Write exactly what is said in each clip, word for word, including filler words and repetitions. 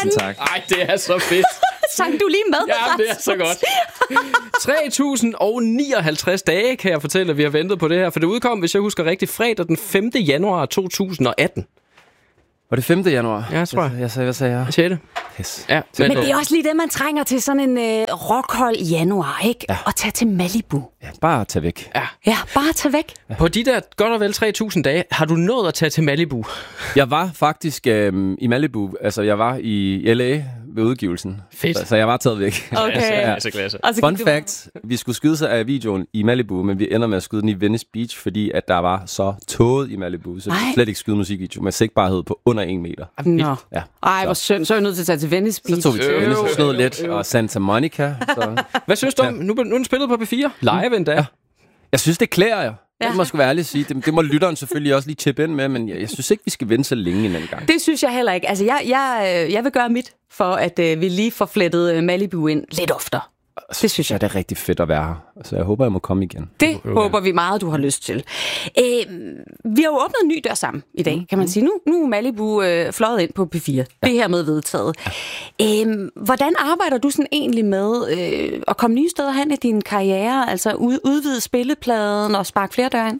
Tusind tak. Ej, det er så fedt. Sang du lige med? Ja, det er så godt. tre tusind nioghalvtreds dage, kan jeg fortælle, at vi har ventet på det her. For det udkom, hvis jeg husker rigtigt, fredag den femte januar to tusind atten. Var det femte januar? Ja, jeg tror jeg. Jeg sagde, hvad sagde jeg? sjette Yes. Ja, Men det er også lige det, man trænger til sådan en øh, rockhold i januar, ikke? Ja. Og tage til Malibu. Ja, bare tag væk. Ja. Ja, bare tage væk. På de der godt og vel tre tusind dage, har du nået at tage til Malibu? Jeg var faktisk øh, i Malibu. Altså, jeg var i L A ved udgivelsen. Fedt. Så, så jeg var taget væk. Okay. Klasse, klasse. Og så Fun gik du- fact, vi skulle skyde sig af videoen i Malibu, men vi ender med at skyde den i Venice Beach, fordi at der var så tåget i Malibu, så vi Ej. kunne slet ikke skyde musikvideo med sigtbarhed på under en meter. Nå. Ja. Ej, hvor synd. Så er jeg nødt til at tage til Venice Beach. Så tog vi til Øh, Venice og øh, snød lidt, øh. og Santa Monica. Så. Hvad synes du om? Nu, nu er den spillet på P fire. Live endda. Ja. Jeg synes, det klæder jeg. Ja. Det må jeg sgu være ærlig at sige. Det, det må lytteren selvfølgelig også lige chippe ind med, men jeg, jeg synes ikke, vi skal vente så længe en anden gang. Det synes jeg heller ikke. Altså, jeg, jeg, jeg vil gøre mit for, at øh, vi lige får flettet øh, Malibu ind lidt oftere. Det synes jeg. Ja, det er rigtig fedt at være her. Så jeg håber, jeg må komme igen. Det håber vi meget, du har lyst til. Øh, vi har jo åbnet en ny dør sammen i dag, kan man sige. Nu, nu er Malibu øh, fløjet ind på P fire. Ja. Det her med vedtaget. Øh, hvordan arbejder du sådan egentlig med øh, at komme nye steder hen i din karriere? Altså ud, udvide spillepladen og sparke flere døre ind?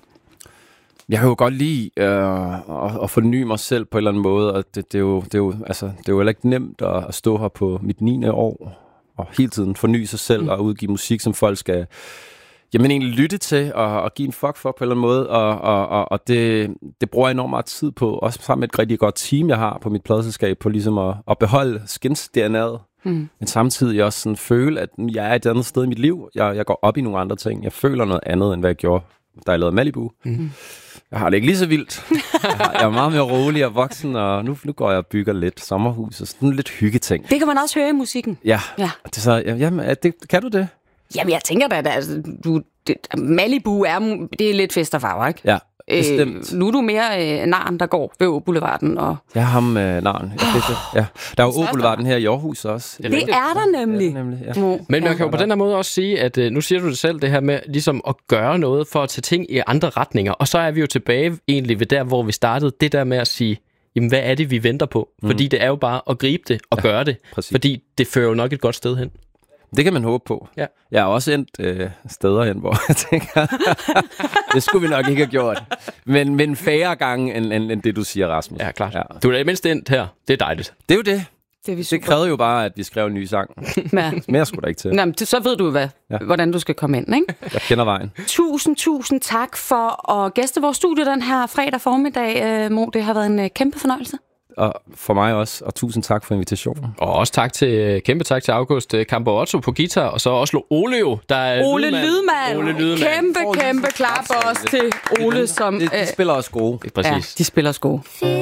Jeg kan jo godt lide øh, at, at forny mig selv på en eller anden måde, og det, det, er, jo, det, er, jo, altså, det er jo heller ikke nemt at, at stå her på mit niende år, og hele tiden forny sig selv og udgive musik, som folk skal jamen, egentlig lytte til og, og give en fuck for på en eller anden måde, og, og, og, og det, det bruger jeg enormt meget tid på, også sammen med et rigtig godt team, jeg har på mit pladeselskab, på ligesom at, at beholde skins-D N A'et, mm. men samtidig også sådan føle, at jeg er et andet sted i mit liv. Jeg, jeg går op i nogle andre ting. Jeg føler noget andet, end hvad jeg gjorde, da jeg lavede Malibu. Mm. Jeg har det ikke lige så vildt. Jeg, har, jeg er meget mere rolig og voksen, og nu, nu går jeg og bygger lidt sommerhus og sådan lidt hyggeting. Det kan man også høre i musikken. Ja, Ja. det, så, jamen, er det, kan du det? Jamen, jeg tænker da, at altså, du, det, Malibu er, det er lidt fest og farver, ikke? Ja, bestemt. Øh, nu er du mere øh, narren, der går ved Åboulevarden. Og... Jeg er ham øh, narren. Jeg fik det. Ja. Der er jo Åboulevarden her i Aarhus også. Det er der nemlig. Ja, nemlig ja. Mm. Men man kan jo på den her måde også sige, at øh, nu siger du det selv, det her med ligesom at gøre noget for at tage ting i andre retninger. Og så er vi jo tilbage egentlig ved der, hvor vi startede. Det der med at sige, jamen hvad er det, vi venter på? Mm. Fordi det er jo bare at gribe det og ja, gøre det. Præcis. Fordi det fører jo nok et godt sted hen. Det kan man håbe på. Ja. Jeg er også endt øh, steder hen, hvor jeg tænker, det skulle vi nok ikke have gjort. Men, men færre gange end, end, end det, du siger, Rasmus. Ja, klart. Ja. Du er da mindst endt her. Det er dejligt. Det er jo det. Det, er vi Det krævede jo bare, at vi skrev en ny sang. Ja. Mere skulle der ikke til. Nå, men så ved du, hvad, Ja. hvordan du skal komme ind, ikke? Jeg kender vejen. Tusind, tusind tak for at gæste vores studie den her fredag formiddag, øh, Mo. Det har været en øh, kæmpe fornøjelse. Og for mig også, og tusind tak for invitationen. Og også tak til, kæmpe tak til August Campo Otto på guitar, og så Oslo Oleo, der er Ole lydmand. Lydmand. Ole Lydmand. Kæmpe, kæmpe klap også til Ole, som... De, de spiller også gode. Præcis. Ja, de spiller sko.